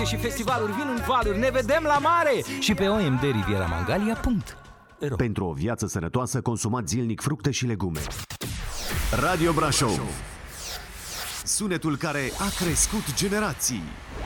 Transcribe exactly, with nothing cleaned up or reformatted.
excursie și festivaluri vin în valuri. Ne vedem la mare și pe o m d riviera mangalia punct ro. Pentru o viață sănătoasă, consumați zilnic fructe și legume. Radio Brașov, sunetul care a crescut generații.